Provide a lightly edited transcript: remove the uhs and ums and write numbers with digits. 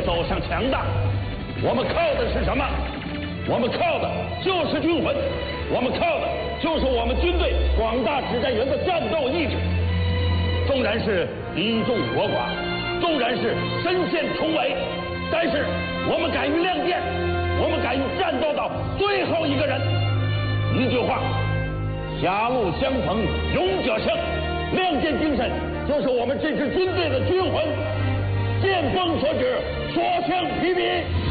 走向强大。我们靠的是什么？我们靠的就是军魂，我们靠的就是我们军队广大指战员的战斗意志。纵然是敌众我寡，纵然是身陷重围，但是我们敢于亮剑，我们敢于战斗到最后一个人。一句话，狭路相逢勇者胜，亮剑精神就是我们这支军队的军魂。见风所指，所向披靡。